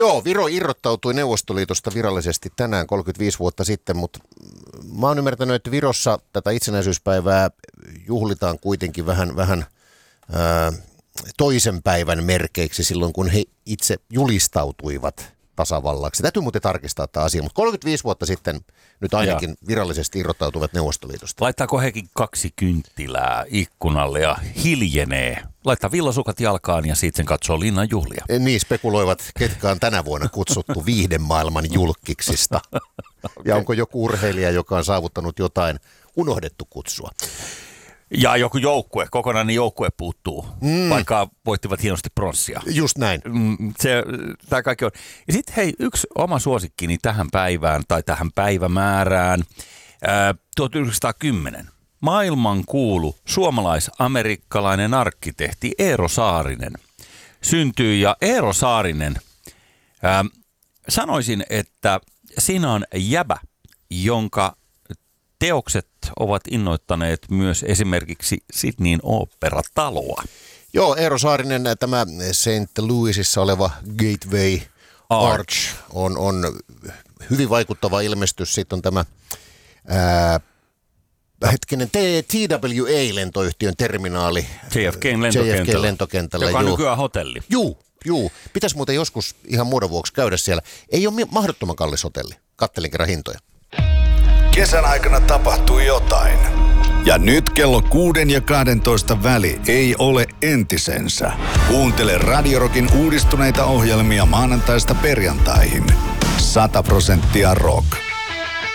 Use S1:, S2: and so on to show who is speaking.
S1: Joo, Viro irrottautui Neuvostoliitosta virallisesti tänään 35 vuotta sitten, mutta mä oon ymmärtänyt, että Virossa tätä itsenäisyyspäivää juhlitaan kuitenkin vähän toisen päivän merkeiksi silloin, kun he itse julistautuivat tasavallaksi. Täytyy muuten tarkistaa tämä asia, mutta 35 vuotta sitten nyt ainakin virallisesti irrottautuvat Neuvostoliitosta.
S2: Laittaako hekin 2 kynttilää ikkunalle ja hiljenee? Laittaa villasukat jalkaan ja sitten sen katsoo linnan juhlia.
S1: Niin spekuloivat, ketkä on tänä vuonna kutsuttu viihdemaailman julkiksista. Okay. Ja onko joku urheilija, joka on saavuttanut jotain unohdettu kutsua.
S2: Ja joku kokonainen joukkue puuttuu, vaikka voittivat hienosti pronssia.
S1: Just näin.
S2: Tämä kaikki on. Ja sitten hei, yksi oma suosikkini tähän päivään tai tähän päivämäärään. 1910. Maailmankuulu suomalais-amerikkalainen arkkitehti Eero Saarinen syntyi. Ja Eero Saarinen, sanoisin, että siinä on jäbä, jonka teokset ovat innoittaneet myös esimerkiksi Sydneyn oopperataloa.
S1: Joo, Eero Saarinen, tämä St. Louisissa oleva Gateway Arch on hyvin vaikuttava ilmestys. Sitten on tämä TWA-lentoyhtiön terminaali.
S2: JFK:n lentokentällä. Joka on nykyään hotelli.
S1: Juu. Pitäisi muuten joskus ihan muodon vuoksi käydä siellä. Ei ole mahdottoman kallis hotelli. Kattelin kerran hintoja.
S3: Kesän aikana tapahtui jotain. Ja nyt kello 6 ja 12 väli ei ole entisensä. Kuuntele Radio Rockin uudistuneita ohjelmia maanantaista perjantaihin. 100% rock.